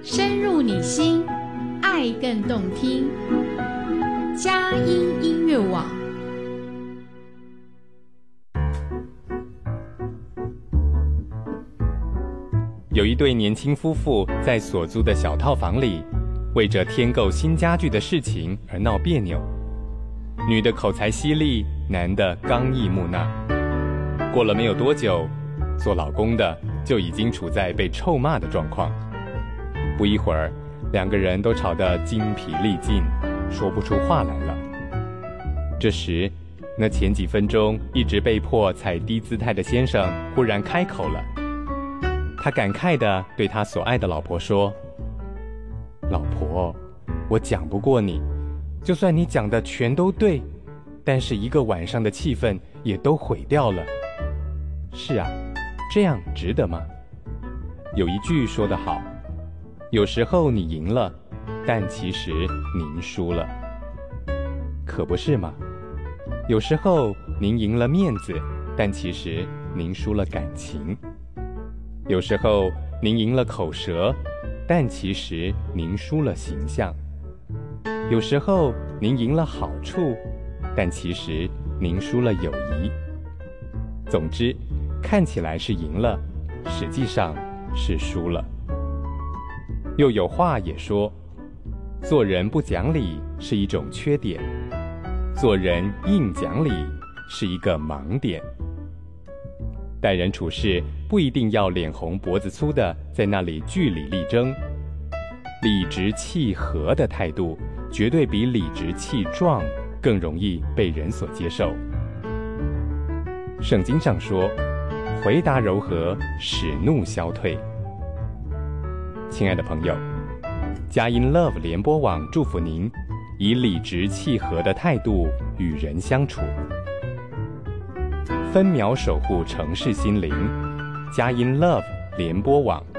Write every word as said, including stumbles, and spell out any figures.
深入你心，爱更动听。佳音音乐网。 有一对年轻夫妇在所租的小套房里，为着添购新家具的事情而闹别扭。女的口才犀利，男的刚毅木讷。过了没有多久，做老公的就已经处在被臭骂的状况。不一会儿，两个人都吵得精疲力尽，说不出话来了。这时，那前几分钟一直被迫踩低姿态的先生忽然开口了。他感慨地对他所爱的老婆说：“老婆，我讲不过你，就算你讲的全都对，但是一个晚上的气氛也都毁掉了。是啊，这样值得吗？有一句说得好，有时候你赢了，但其实您输了。可不是吗？有时候您赢了面子，但其实您输了感情。有时候您赢了口舌，但其实您输了形象。有时候您赢了好处，但其实您输了友谊。总之，看起来是赢了，实际上是输了。又有话也说，做人不讲理是一种缺点，做人硬讲理是一个盲点。待人处事不一定要脸红脖子粗的在那里据理力争，理直气和的态度绝对比理直气壮更容易被人所接受。圣经上说，回答柔和，使怒消退。亲爱的朋友，佳音 Love 联播网祝福您以理直气和的态度与人相处，分秒守护城市心灵。佳音 Love 联播网。